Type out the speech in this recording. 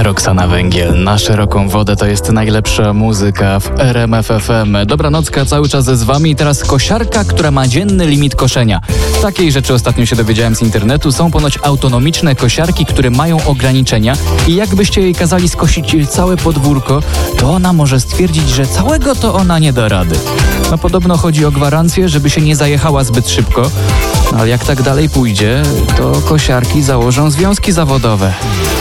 Roxana Węgiel. Na szeroką wodę to jest najlepsza muzyka w RMF FM. Dobranocka cały czas z wami. Teraz kosiarka, która ma dzienny limit koszenia. Takiej rzeczy ostatnio się dowiedziałem z internetu. Są ponoć autonomiczne kosiarki, które mają ograniczenia i jakbyście jej kazali skosić całe podwórko, to ona może stwierdzić, że całego to ona nie da rady. No podobno chodzi o gwarancję, żeby się nie zajechała zbyt szybko. Ale jak tak dalej pójdzie, to kosiarki założą związki zawodowe.